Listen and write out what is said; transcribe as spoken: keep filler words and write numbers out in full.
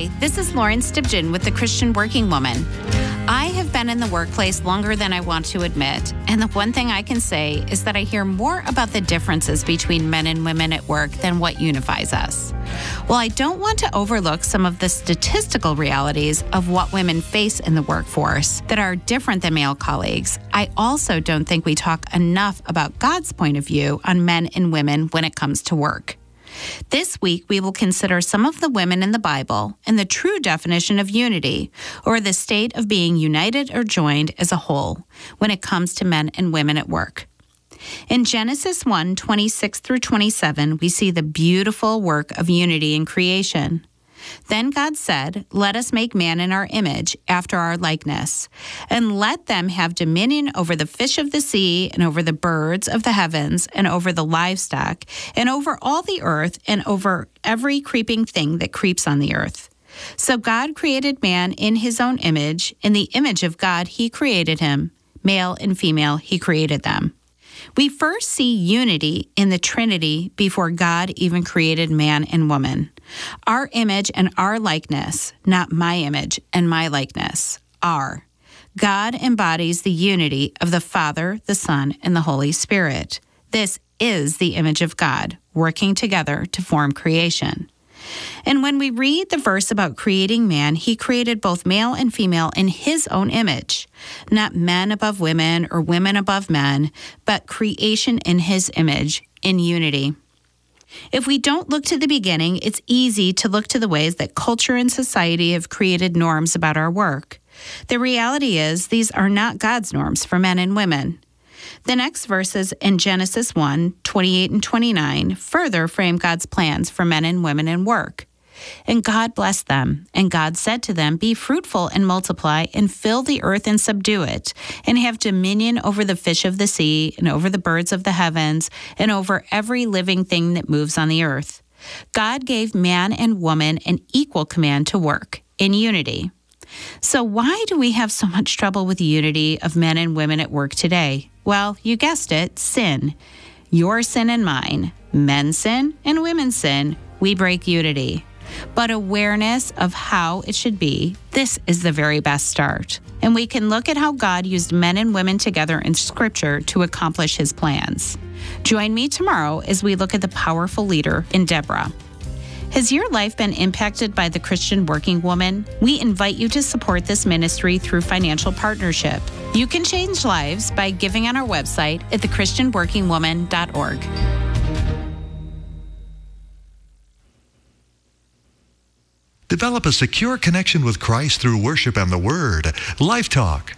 Hi, this is Lauren Stibgen with the Christian Working Woman. I have been in the workplace longer than I want to admit, and the one thing I can say is that I hear more about the differences between men and women at work than what unifies us. While I don't want to overlook some of the statistical realities of what women face in the workforce that are different than male colleagues, I also don't think we talk enough about God's point of view on men and women when it comes to work. This week, we will consider some of the women in the Bible and the true definition of unity, or the state of being united or joined as a whole, when it comes to men and women at work. In Genesis one, twenty-six through twenty-seven, we see the beautiful work of unity in creation. Then God said, "Let us make man in our image, after our likeness, and let them have dominion over the fish of the sea, and over the birds of the heavens, and over the livestock, and over all the earth, and over every creeping thing that creeps on the earth." So God created man in his own image. In the image of God, he created him. Male and female, he created them. We first see unity in the Trinity before God even created man and woman. Our image and our likeness, not my image and my likeness, are. God embodies the unity of the Father, the Son, and the Holy Spirit. This is the image of God, working together to form creation. And when we read the verse about creating man, he created both male and female in his own image, not men above women or women above men, but creation in his image, in unity. If we don't look to the beginning, it's easy to look to the ways that culture and society have created norms about our work. The reality is, these are not God's norms for men and women. The next verses in Genesis one, twenty-eight and twenty-nine further frame God's plans for men and women in work. And God blessed them, and God said to them, "Be fruitful and multiply, and fill the earth and subdue it, and have dominion over the fish of the sea, and over the birds of the heavens, and over every living thing that moves on the earth." God gave man and woman an equal command to work in unity. So why do we have so much trouble with unity of men and women at work today? Well, you guessed it, sin. Your sin and mine. Men's sin and women's sin. We break unity. But awareness of how it should be, this is the very best start. And we can look at how God used men and women together in Scripture to accomplish his plans. Join me tomorrow as we look at the powerful leader in Deborah. Has your life been impacted by the Christian Working Woman? We invite you to support this ministry through financial partnership. You can change lives by giving on our website at the christian working woman dot org. Develop a secure connection with Christ through worship and the Word. Life Talk.